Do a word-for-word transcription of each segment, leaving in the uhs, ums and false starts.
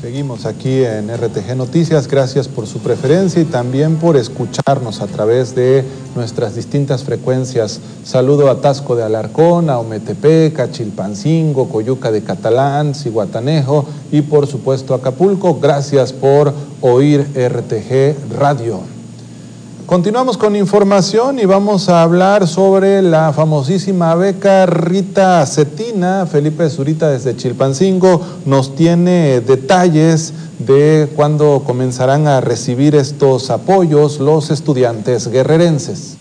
Seguimos aquí en R T G Noticias, gracias por su preferencia y también por escucharnos a través de nuestras distintas frecuencias. Saludo a Taxco de Alarcón, a Ometepec, a Chilpancingo, Coyuca de Catalán, Zihuatanejo y por supuesto Acapulco. Gracias por oír R T G Radio. Continuamos con información y vamos a hablar sobre la famosísima beca Rita Cetina. Felipe Zurita desde Chilpancingo nos tiene detalles de cuándo comenzarán a recibir estos apoyos los estudiantes guerrerenses.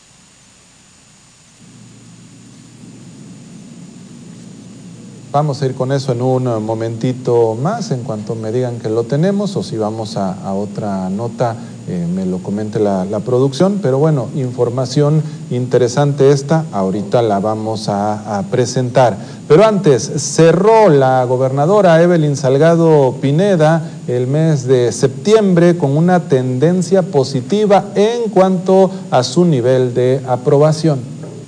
Vamos a ir con eso en un momentito más, en cuanto me digan que lo tenemos, o si vamos a, a otra nota, eh, me lo comente la, la producción. Pero bueno, información interesante esta, ahorita la vamos a, a presentar. Pero antes, cerró la gobernadora Evelyn Salgado Pineda el mes de septiembre con una tendencia positiva en cuanto a su nivel de aprobación.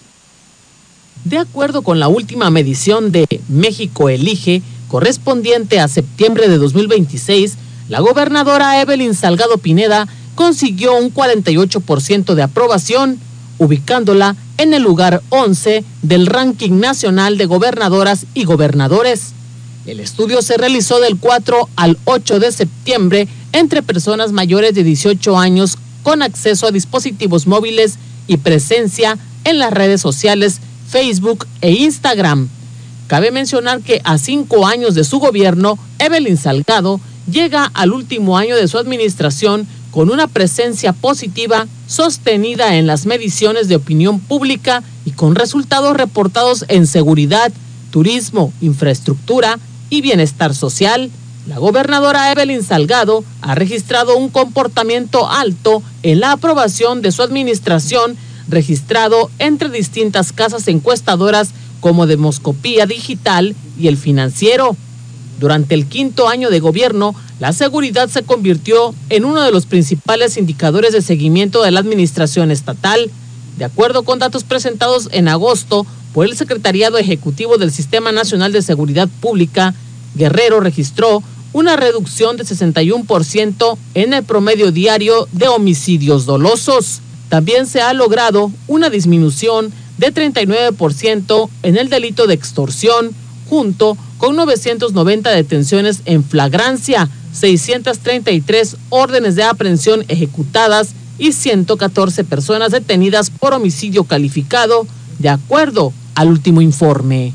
De acuerdo con la última medición de México Elige, correspondiente a septiembre de dos mil veintiséis, la gobernadora Evelyn Salgado Pineda consiguió un cuarenta y ocho por ciento de aprobación, ubicándola en el lugar once del ranking nacional de gobernadoras y gobernadores. El estudio se realizó del cuatro al ocho de septiembre entre personas mayores de dieciocho años con acceso a dispositivos móviles y presencia en las redes sociales Facebook e Instagram. Cabe mencionar que a cinco años de su gobierno, Evelyn Salgado llega al último año de su administración con una presencia positiva sostenida en las mediciones de opinión pública y con resultados reportados en seguridad, turismo, infraestructura y bienestar social. La gobernadora Evelyn Salgado ha registrado un comportamiento alto en la aprobación de su administración, registrado entre distintas casas encuestadoras como Demoscopía Digital y El Financiero. Durante el quinto año de gobierno, la seguridad se convirtió en uno de los principales indicadores de seguimiento de la administración estatal. De acuerdo con datos presentados en agosto por el Secretariado Ejecutivo del Sistema Nacional de Seguridad Pública, Guerrero registró una reducción de sesenta y uno por ciento en el promedio diario de homicidios dolosos. También se ha logrado una disminución de treinta y nueve por ciento en el delito de extorsión, junto con novecientas noventa detenciones en flagrancia, seiscientas treinta y tres órdenes de aprehensión ejecutadas y ciento catorce personas detenidas por homicidio calificado, de acuerdo al último informe.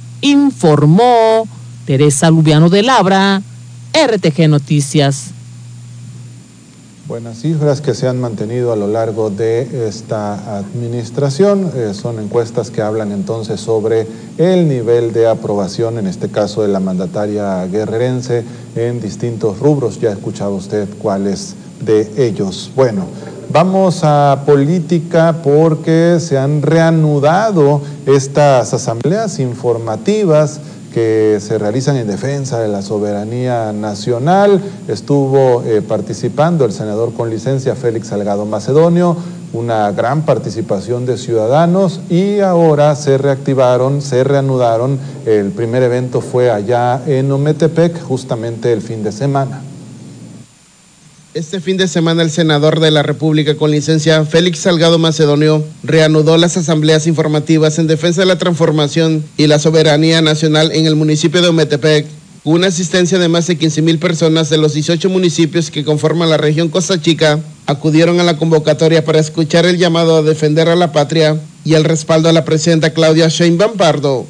Informó Teresa Lubiano de Labra, R T G Noticias. Buenas cifras que se han mantenido a lo largo de esta administración. Eh, son encuestas que hablan entonces sobre el nivel de aprobación, en este caso de la mandataria guerrerense, en distintos rubros. Ya ha escuchado usted cuáles de ellos. Bueno, vamos a política porque se han reanudado estas asambleas informativas que se realizan en defensa de la soberanía nacional. Estuvo eh, participando el senador con licencia Félix Salgado Macedonio, una gran participación de ciudadanos, y ahora se reactivaron, se reanudaron. El primer evento fue allá en Ometepec, justamente el fin de semana. Este fin de semana el senador de la República con licencia Félix Salgado Macedonio reanudó las asambleas informativas en defensa de la transformación y la soberanía nacional en el municipio de Ometepec, con una asistencia de más de quince mil personas de los dieciocho municipios que conforman la región Costa Chica. Acudieron a la convocatoria para escuchar el llamado a defender a la patria y el respaldo a la presidenta Claudia Sheinbaum Pardo.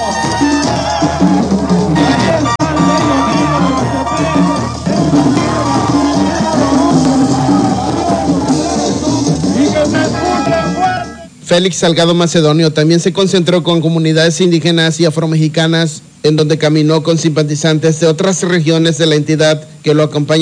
Félix Salgado Macedonio también se concentró con comunidades indígenas y afromexicanas, en donde caminó con simpatizantes de otras regiones de la entidad que lo acompañan